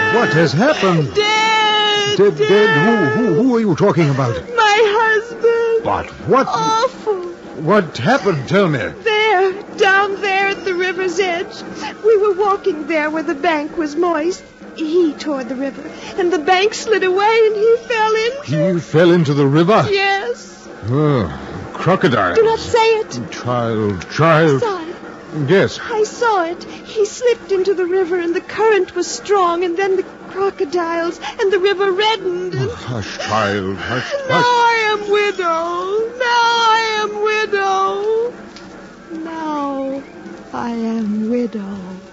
What has happened? Dead. Dead? Who are you talking about? My husband. But what? Awful. What happened? Tell me. There, down there at the river's edge. We were walking there where the bank was moist. He toward the river, and the bank slid away, and he fell in. He fell into the river? Yes. Oh, crocodile. Do not say it. Child. Son. Yes. I saw it. He slipped into the river, and the current was strong, and then the crocodiles, and the river reddened. And... Hush, child, hush. Now I am widow. Now I am widow.